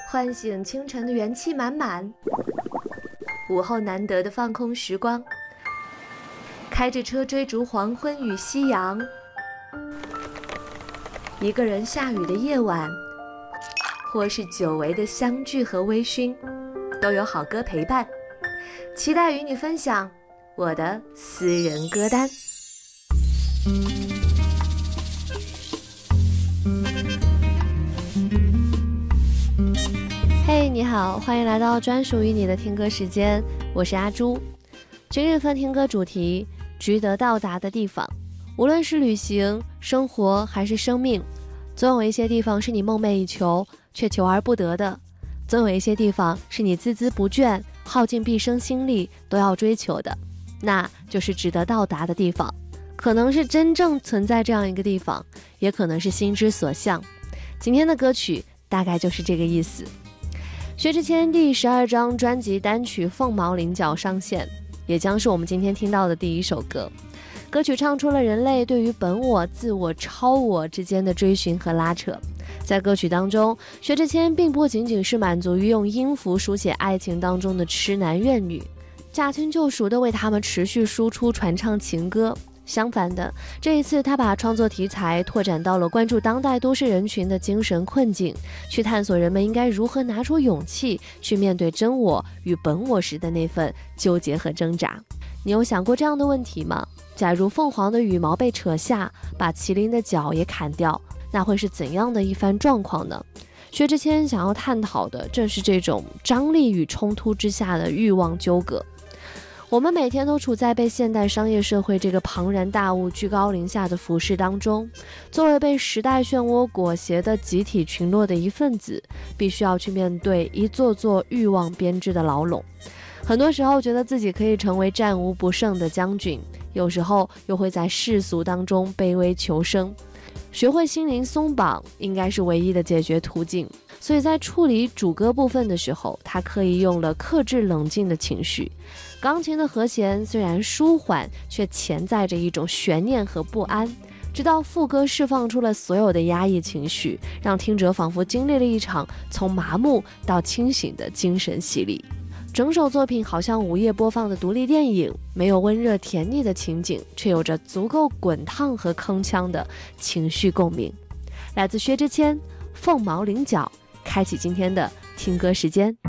唤醒清晨的元气满满，午后难得的放空时光，开着车追逐黄昏与夕阳，一个人下雨的夜晚，或是久违的相聚和微醺，都有好歌陪伴。期待与你分享我的私人歌单。嘿，你好，欢迎来到专属于你的听歌时间，我是阿朱。今日份听歌主题：值得到达的地方。无论是旅行、生活还是生命，总有一些地方是你梦寐以求却求而不得的，总有一些地方是你孜孜不倦、耗尽毕生心力都要追求的，那就是值得到达的地方。可能是真正存在这样一个地方，也可能是心之所向。今天的歌曲大概就是这个意思。薛之谦第12张专辑单曲《凤毛麟角》上线，也将是我们今天听到的第一首歌。歌曲唱出了人类对于本我、自我、超我之间的追寻和拉扯。在歌曲当中，薛之谦并不仅仅是满足于用音符书写爱情当中的痴男怨女，驾轻就熟地为他们持续输出传唱情歌。相反的，这一次他把创作题材拓展到了关注当代都市人群的精神困境，去探索人们应该如何拿出勇气去面对真我与本我时的那份纠结和挣扎。你有想过这样的问题吗？假如凤凰的羽毛被扯下，把麒麟的角也砍掉，那会是怎样的一番状况呢？薛之谦想要探讨的正是这种张力与冲突之下的欲望纠葛。我们每天都处在被现代商业社会这个庞然大物居高临下的俯视当中，作为被时代漩涡裹挟的集体群落的一份子，必须要去面对一座座欲望编织的牢笼。很多时候觉得自己可以成为战无不胜的将军，有时候又会在世俗当中卑微求生。学会心灵松绑应该是唯一的解决途径，所以在处理主歌部分的时候，他刻意用了克制冷静的情绪。钢琴的和弦虽然舒缓，却潜在着一种悬念和不安，直到副歌释放出了所有的压抑情绪，让听者仿佛经历了一场从麻木到清醒的精神洗礼。整首作品好像午夜播放的独立电影，没有温热甜腻的情景，却有着足够滚烫和铿锵的情绪共鸣。来自薛之谦《凤毛麟角》，开启今天的听歌时间。